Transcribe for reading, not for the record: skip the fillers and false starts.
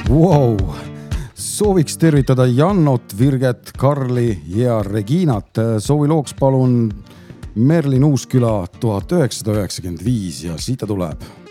Wow. Sooviks tervitada Jannot, Virget, Karli ja Reginat. Soovilooks palun Merlin Uusküla 1995 ja siit ta tuleb.